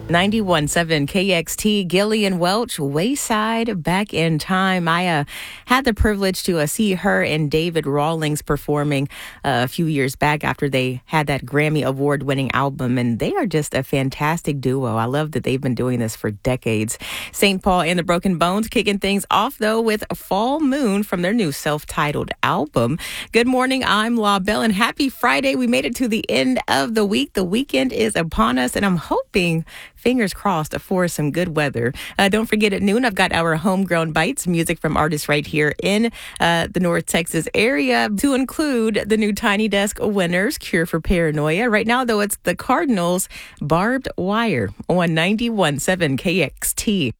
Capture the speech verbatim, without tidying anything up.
ninety-one point seven K X T, Gillian Welch, Wayside, Back in Time. I uh, had the privilege to uh, see her and David Rawlings performing uh, a few years back after they had that Grammy Award-winning album, and they are just a fantastic duo. I love that they've been doing this for decades. Saint Paul and the Broken Bones kicking things off, though, with Fall Moon from their new self-titled album. Good morning, I'm La Belle, and happy Friday. We made it to the end of the week. The weekend is upon us, and I'm hoping, fingers crossed, for some good weather. Uh, don't forget, at noon, I've got our Homegrown Bites, music from artists right here in uh, the North Texas area, to include the new Tiny Desk winners, Cure for Paranoia. Right now, though, it's the Cardinals' Barbed Wire on ninety-one point seven K X T.